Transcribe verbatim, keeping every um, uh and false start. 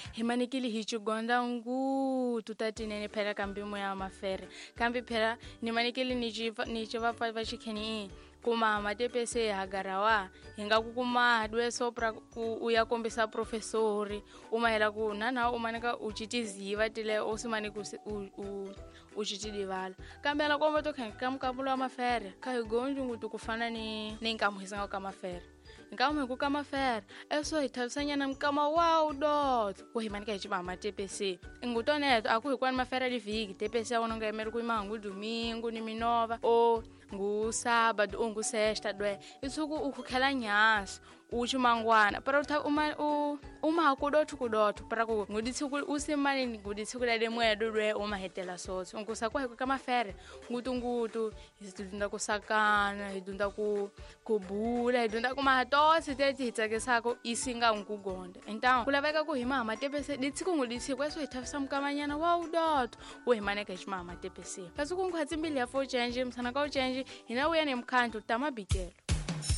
himanikili hichugonda ngu tutatinene phela kambi moya mafere kambi phela nimanikili nichiva nichiva pa vachikheni kuma matepese hagarawa hinga kukuma hadwe sopra uya kombisa professori umahela ku nana umanika uchitiziva tile osimani ku uchitidivala kambe la komba to khen kamkapulo mafere kahigonju ngutu kufana ni ninkamuhisa ka mafere nkamu ku kama fer eso ithalsanya namkama wow dot ko himanika hichiba matepese ngutoneto akuhikwana mafera liviki tepese awononga emeru kuimangu domingo ni minova o ngu sábado ngu sexta dwe isuku ukukhela nyasi uchimangwana para utha uma uma kudotu kudotu para ku nguditsuku usimani nguditsuku la demwedo dwe uma hetela soso nkusakwa kama fere ngutungutu isitunda kusakana idunda ku kubula idunda kuma hatose teti hitsakesako isinga ngugonda então kulaveka ku hima matepese ditsiku nguditsikwa eso ithafisa mkamanyana wa udoto uhimaneka hima matepese kasuku nghatsimbili ya for change msana ka change hina uya nemkhantu tamabikelo